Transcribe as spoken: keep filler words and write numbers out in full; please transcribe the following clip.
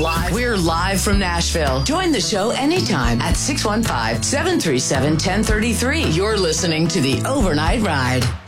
live. We're live from Nashville. Join the show anytime at six one five, seven three seven, one zero three three. You're listening to The Overnight Ride.